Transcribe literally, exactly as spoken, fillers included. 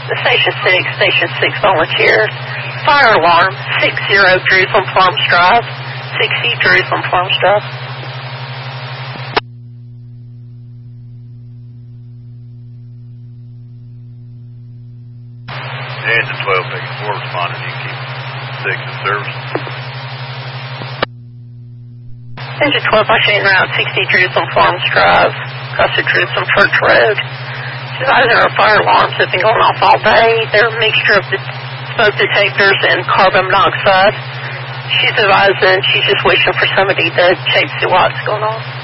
The Station six, Station six volunteers. Fire alarm, six zero Jerusalem Farms Drive. sixty Jerusalem Farms Drive. Engine twelve, taking four, responding. You keep six in service. Engine twelve, machine route, sixty Jerusalem Farms Drive, across the Jerusalem Church Road. Advising our fire alarms have been going off all day. They're a mixture of the smoke detectors and carbon monoxide. She's advising she's just wishing for somebody to check see what's going on.